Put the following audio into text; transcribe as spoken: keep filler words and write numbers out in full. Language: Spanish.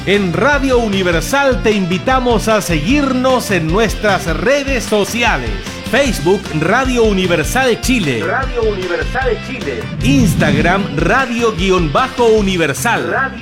En Radio Universal te invitamos a seguirnos en nuestras redes sociales. Facebook Radio Universal Chile. Radio Universal Chile. Instagram Radio-Universal.